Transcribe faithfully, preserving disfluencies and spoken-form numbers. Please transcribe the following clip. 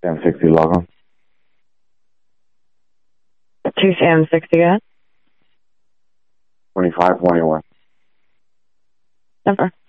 M sixty log on. Two M sixty again. twenty-five twenty-one. Number.